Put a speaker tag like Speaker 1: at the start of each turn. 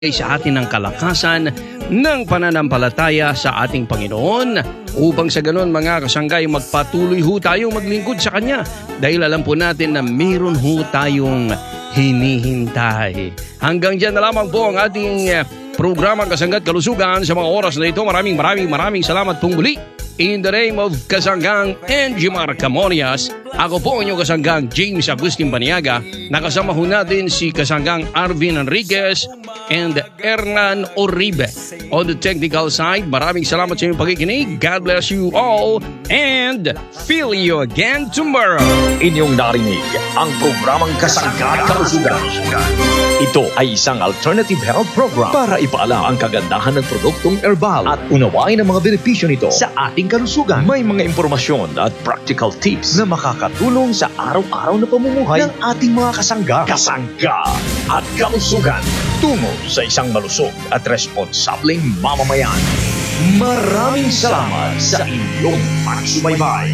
Speaker 1: sa atin ng kalakasan ng pananampalataya sa ating Panginoon upang sa ganon mga kasanggay magpatuloy ho tayong maglingkod sa Kanya dahil alam po natin na meron ho tayong hinihintay. Hanggang dyan na lamang po ang ating programang Kasangga't Kalusugan sa mga oras na ito. Maraming salamat pong muli. In the name of Kasanggang Enjimar Camonias, ako po ang inyong kasanggang James Agustin Baniaga. Nakasama ho natin si kasanggang Arvin Enriquez and Hernan Oribe. On the technical side, maraming salamat sa inyong pakikinig. God bless you all and feel you again tomorrow.
Speaker 2: Inyong narinig ang programang Kasangga't Kalusugan. Ito ay isang alternative health program para ipaalam ang kagandahan ng produktong herbal at unawain ang mga benepisyo nito sa ating kalusugan. May mga impormasyon at practical tips na makakatulong sa araw-araw na pamumuhay ng ating mga kasangga. Kasangga at kalusugan tungo sa isang malusog at responsableng mamamayan. Maraming salamat sa inyong pagsubaybay.